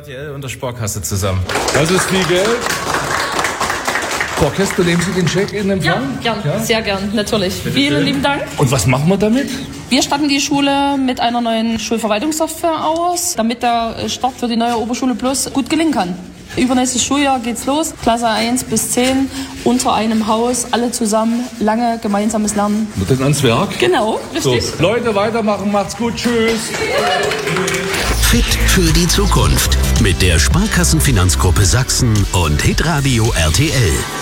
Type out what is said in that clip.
RTL und der Sparkasse zusammen. Das ist viel Geld. Frau Kesper, nehmen Sie den Scheck in Empfang? Ja, gern. Ja? Sehr gern, natürlich. Vielen lieben Dank. Und was machen wir damit? Wir statten die Schule mit einer neuen Schulverwaltungssoftware aus, damit der Start für die neue Oberschule Plus gut gelingen kann. Übernächstes Schuljahr geht's los, Klasse 1 bis 10, unter einem Haus, alle zusammen, lange gemeinsames Lernen. Wird denn ans Werk? Genau, richtig. So, Leute, weitermachen, macht's gut, tschüss. Fit für die Zukunft mit der Sparkassenfinanzgruppe Sachsen und Hitradio RTL.